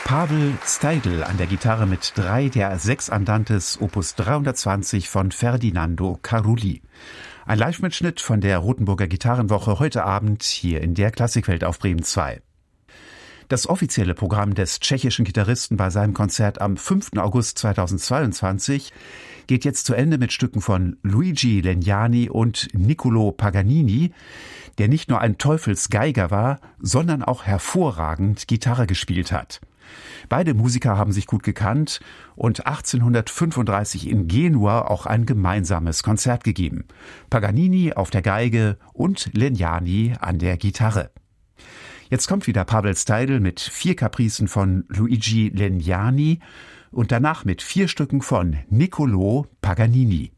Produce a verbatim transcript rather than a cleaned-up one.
Pavel Steidl an der Gitarre mit drei der sechs Andantes Opus dreihundertzwanzig von Ferdinando Carulli. Ein Live-Mitschnitt von der Rothenburger Gitarrenwoche heute Abend hier in der Klassikwelt auf Bremen zwei. Das offizielle Programm des tschechischen Gitarristen bei seinem Konzert am fünften August zweitausendzweiundzwanzig geht jetzt zu Ende mit Stücken von Luigi Legnani und Niccolò Paganini, der nicht nur ein Teufelsgeiger war, sondern auch hervorragend Gitarre gespielt hat. Beide Musiker haben sich gut gekannt und achtzehnhundertfünfunddreißig in Genua auch ein gemeinsames Konzert gegeben. Paganini auf der Geige und Legnani an der Gitarre. Jetzt kommt wieder Pavel Steidl mit vier Kapricen von Luigi Legnani und danach mit vier Stücken von Niccolò Paganini.